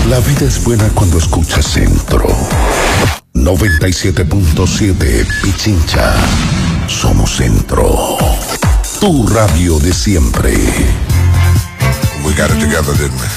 La vida es buena cuando escuchas Centro 97.7 Pichincha. Somos Centro, tu radio de siempre. We got it together, didn't we?